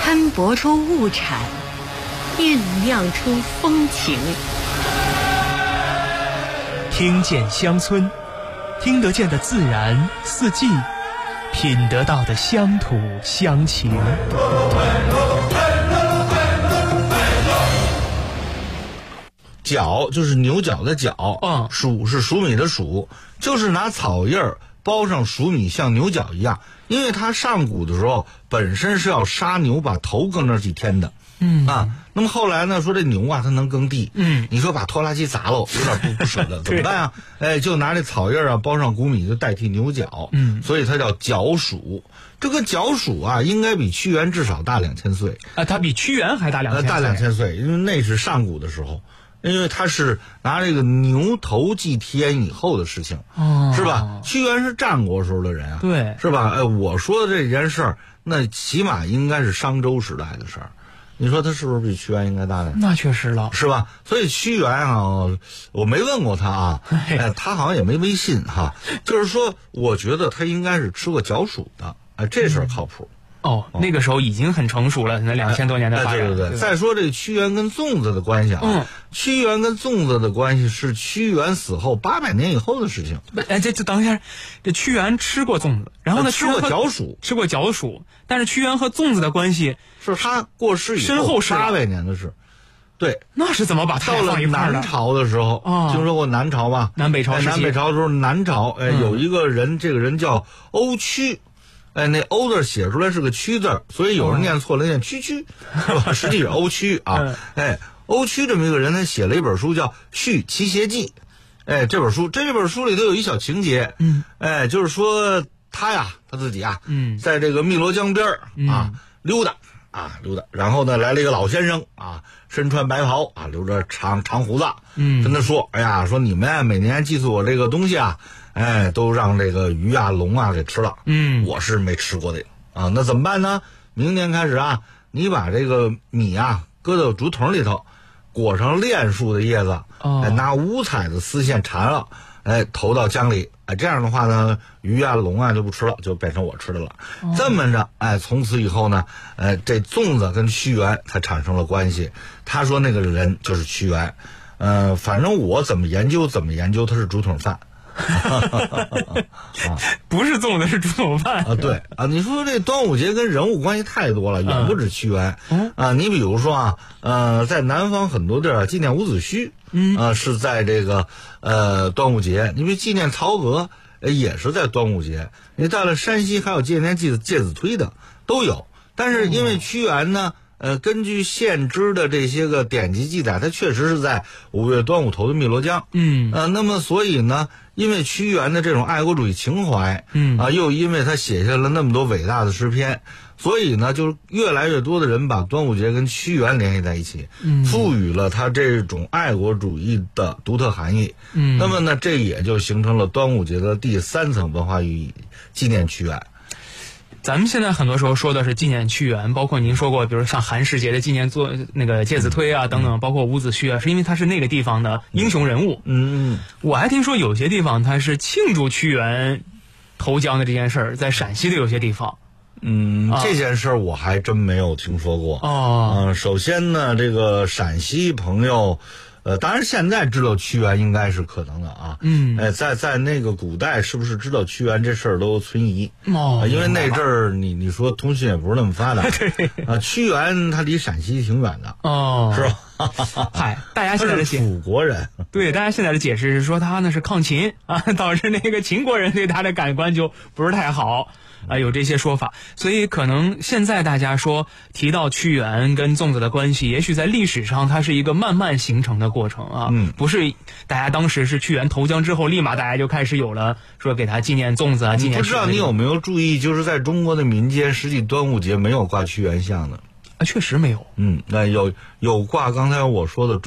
摊薄出物产，酝酿出风情。 听见乡村，听得见的自然四季，品得到的乡土乡情。 角就是牛角的角，黍是黍米的黍，就是拿草叶儿包上黍米，像牛角一样。因为它上古的时候本身是要杀牛，把头搁那儿几天的。那么后来呢，说这牛啊它能耕地，你说把拖拉机砸了有点不舍得，怎么办啊？就拿这草叶啊包上谷米，就代替牛角，所以它叫角黍。这个角黍啊，应该比屈原至少大2000岁啊，它比屈原还大2000岁， 大2000岁，因为那是上古的时候。因为他是拿这个牛头祭天以后的事情，是吧？屈原是战国时候的人啊， 对， 是吧？我说的这件事儿，那起码应该是商周时代的事儿。你说他是不是比屈原应该大点？ 那确实了， 是吧？所以屈原啊，我没问过他啊，他好像也没微信哈。就是说，我觉得他应该是吃过角黍的，这事儿靠谱。 那个时候已经很成熟了，那2000多年的发展。 对。再说这屈原跟粽子的关系啊，屈原跟粽子的关系是屈原死后800年以后的事情。 这等一下，这屈原吃过粽子，然后呢， 吃过角黍， 但是屈原和粽子的关系是他过世以后身后是 800年的事。对， 那是怎么把它放一块到了南朝的时候，听说过南朝吧？ 南北朝时期， 南北朝的时候，南朝有一个人，这个人叫欧屈。那欧字写出来是个屈字，所以有人念错了，念屈，是吧？实际是欧屈啊。欧屈这么一个人，他写了一本书叫《续齐谐记》。这本书里头有一小情节，就是说他自己在这个汨罗江边溜达，然后呢来了一个老先生身穿白袍留着长胡子，跟他说，说你们每年祭祀我这个东西都让这个鱼龙给吃了，我是没吃过的那怎么办呢？明年开始你把这个米搁到竹筒里头，裹上楝树的叶子，拿五彩的丝线缠了，投到江里，这样的话呢，鱼龙就不吃了，就变成我吃的了。这么着，从此以后呢，这粽子跟屈原才产生了关系。他说那个人就是屈原，反正我怎么研究，他是竹筒饭。 不是粽子，是竹筒饭对你说这端午节跟人物关系太多了，远不止屈原你比如说在南方很多地儿纪念伍子胥是在这个端午节，你比如纪念曹娥也是在端午节，你到了山西还有纪念介子推的都有。但是因为屈原呢根据现知的这些个典籍记载，他确实是在5月端午投的汨罗江。那么所以呢，因为屈原的这种爱国主义情怀，又因为他写下了那么多伟大的诗篇，所以呢，就是越来越多的人把端午节跟屈原联系在一起，赋予了他这种爱国主义的独特含义。那么呢，这也就形成了端午节的第3层文化寓意，纪念屈原。 咱们现在很多时候说的是纪念屈原，包括您说过，比如像寒食节的纪念做那个介子推等等，包括伍子胥是因为他是那个地方的英雄人物。我还听说有些地方他是庆祝屈原投江的这件事儿，在陕西的有些地方。 这件事儿我还真没有听说过。首先呢，这个陕西朋友。当然现在知道屈原应该是可能的在那个古代是不是知道屈原这事儿都存疑因为那阵儿你说通讯也不是那么发达屈原他离陕西挺远的是吧？ 大家现在的楚国人， 对，大家现在的解释是说他呢是抗秦导致那个秦国人对他的感官就不是太好有这些说法，所以可能现在大家说提到屈原跟粽子的关系，也许在历史上它是一个慢慢形成的过程不是大家当时是屈原投江之后，立马大家就开始有了说给他纪念粽子纪念。 不知道你有没有注意，就是在中国的民间，实际端午节没有挂屈原像的确实没有。 那有挂刚才我说的